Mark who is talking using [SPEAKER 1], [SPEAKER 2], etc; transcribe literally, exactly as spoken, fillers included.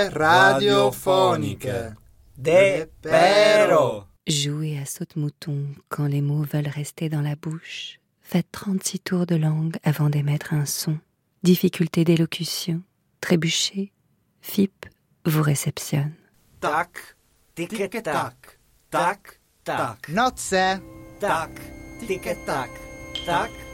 [SPEAKER 1] radiophonique. Des perros.
[SPEAKER 2] Jouez à saute-mouton quand les mots veulent rester dans la bouche. Faites trente-six tours de langue avant d'émettre un son. Difficulté d'élocution, trébuchez, F I P vous réceptionne.
[SPEAKER 1] Tac, tic-tac, tac, tac.
[SPEAKER 3] Notze.
[SPEAKER 1] Tac, tic-tac, tac.